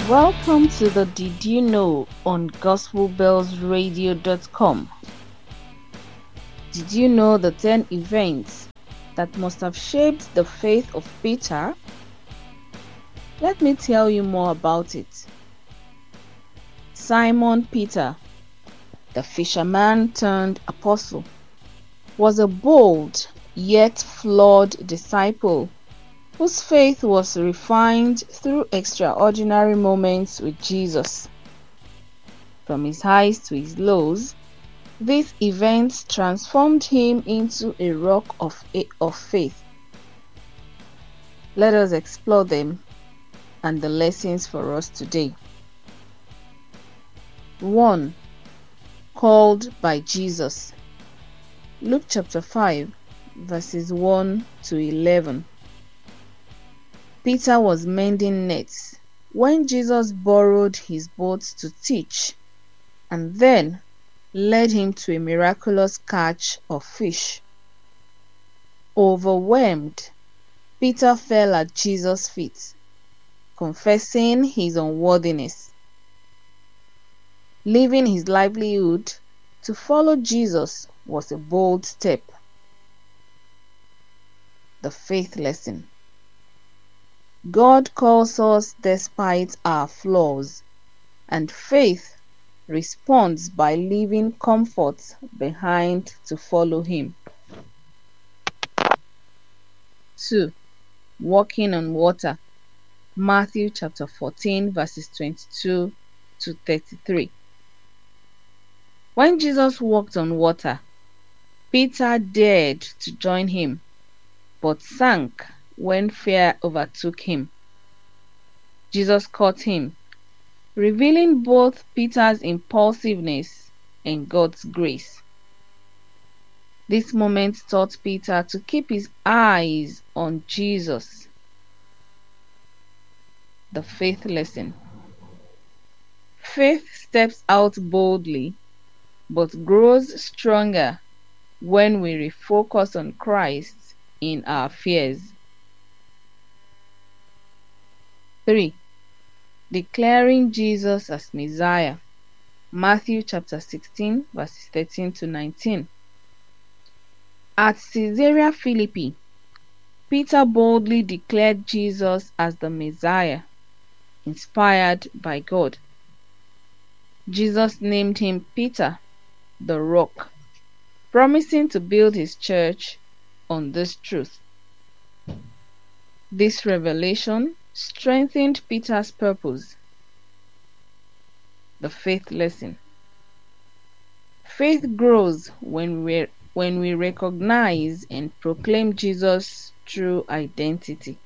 Welcome to the Did You Know on GospelBellsRadio.com. Did you know the 10 events that must have shaped the faith of Peter? Let me tell you more about it. Simon Peter, the fisherman turned apostle, was a bold yet flawed disciple whose faith was refined through extraordinary moments with Jesus. From his highs to his lows, these events transformed him into a rock of faith. Let us explore them and the lessons for us today. 1. Called by Jesus. Luke chapter 5, verses 1 to 11. Peter was mending nets when Jesus borrowed his boat to teach and then led him to a miraculous catch of fish. Overwhelmed, Peter fell at Jesus' feet, confessing his unworthiness. Leaving his livelihood to follow Jesus was a bold step. The faith lesson. God calls us despite our flaws, and faith responds by leaving comfort behind to follow him. 2. Walking on water. Matthew chapter 14, verses 22 to 33. When Jesus walked on water, Peter dared to join him, but sank when fear overtook him. Jesus caught him, revealing both Peter's impulsiveness and God's grace. This moment taught Peter to keep his eyes on Jesus. The faith lesson. Faith steps out boldly, but grows stronger when we refocus on Christ in our fears. 3. Declaring Jesus as Messiah. Matthew chapter 16, verses 13 to 19. At Caesarea Philippi, Peter boldly declared Jesus as the Messiah, inspired by God. Jesus named him Peter, the Rock, promising to build his church on this truth. This revelation strengthened Peter's purpose. The faith lesson. Faith grows when we recognize and proclaim Jesus' true identity.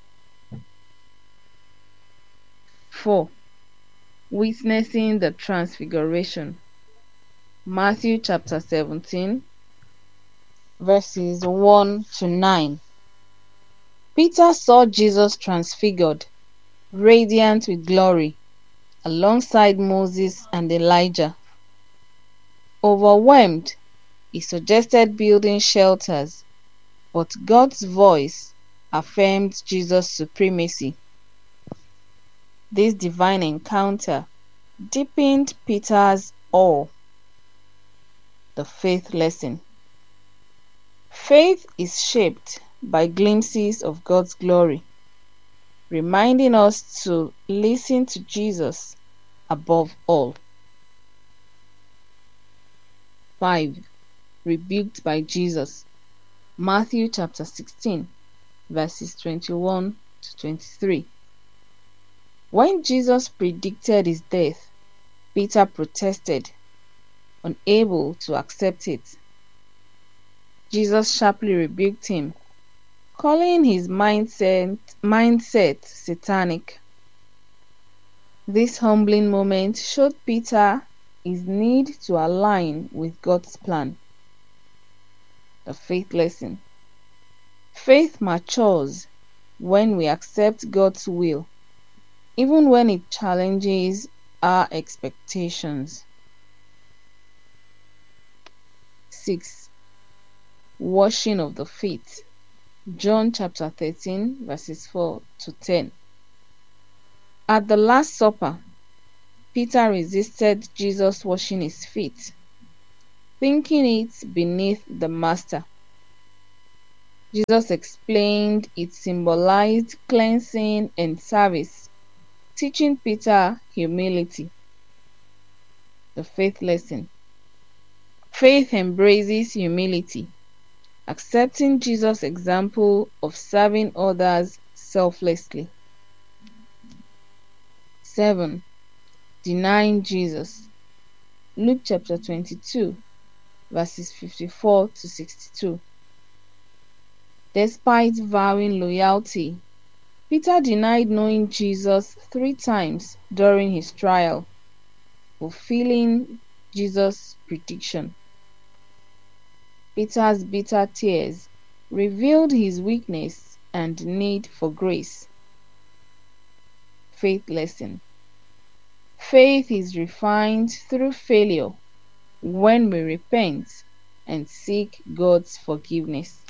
4. Witnessing the Transfiguration. Matthew chapter 17, verses 1 to 9. Peter saw Jesus transfigured, radiant with glory, alongside Moses and Elijah. Overwhelmed, he suggested building shelters, but God's voice affirmed Jesus' supremacy. This divine encounter deepened Peter's awe. The faith lesson. Faith is shaped by glimpses of God's glory, reminding us to listen to Jesus above all. 5. Rebuked by Jesus. Matthew chapter 16, verses 21 to 23. When Jesus predicted his death, Peter protested, unable to accept it. Jesus sharply rebuked him, calling his mindset satanic. This humbling moment showed Peter his need to align with God's plan. The faith lesson. Faith matures when we accept God's will, even when it challenges our expectations. 6. Washing of the feet. John chapter 13, verses 4 to 10. At the Last Supper, Peter resisted Jesus washing his feet, thinking it beneath the master. Jesus explained it symbolized cleansing and service, teaching Peter humility. The faith lesson. Faith embraces humility, accepting Jesus' example of serving others selflessly. 7. Denying Jesus. Luke chapter 22, verses 54 to 62. Despite vowing loyalty, Peter denied knowing Jesus 3 times during his trial, fulfilling Jesus' prediction. Peter's bitter tears revealed his weakness and need for grace. Faith lesson. Faith is refined through failure when we repent and seek God's forgiveness.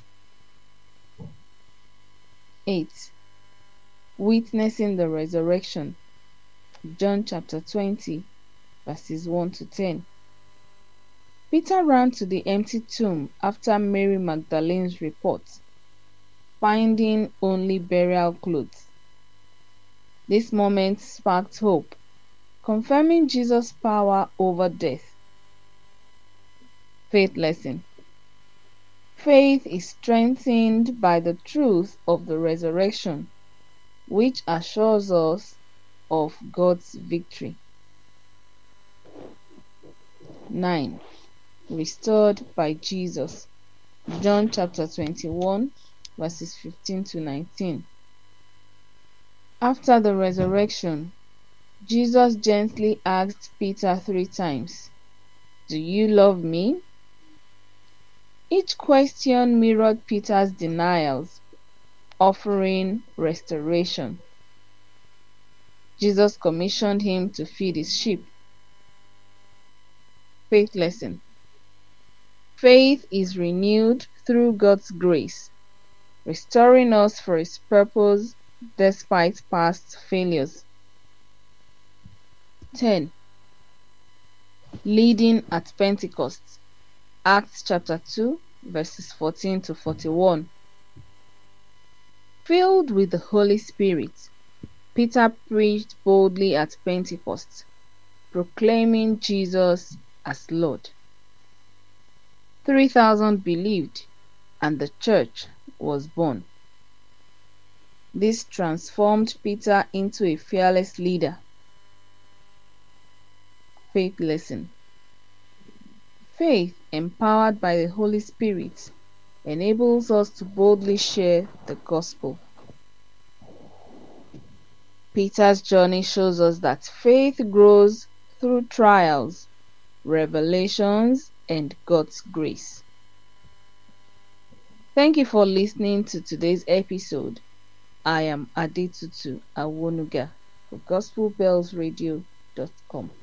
8. Witnessing the resurrection. John chapter 20, verses 1 to 10. Peter ran to the empty tomb after Mary Magdalene's report, finding only burial clothes. This moment sparked hope, confirming Jesus' power over death. Faith lesson. Faith is strengthened by the truth of the resurrection, which assures us of God's victory. 9. Restored by Jesus. John chapter 21, verses 15 to 19. After the resurrection, Jesus gently asked Peter 3 times, "Do you love me?" Each question mirrored Peter's denials, offering restoration. Jesus commissioned him to feed his sheep. Faith lesson. Faith is renewed through God's grace, restoring us for His purpose despite past failures. 10. Leading at Pentecost. Acts chapter 2, verses 14 to 41. Filled with the Holy Spirit, Peter preached boldly at Pentecost, proclaiming Jesus as Lord. 3,000 believed, and the church was born. This transformed Peter into a fearless leader. Faith lesson. Faith, empowered by the Holy Spirit, enables us to boldly share the gospel. Peter's journey shows us that faith grows through trials, revelations, and God's grace. Thank you for listening to today's episode. I am Adetutu Awonuga for GospelBellsRadio.com.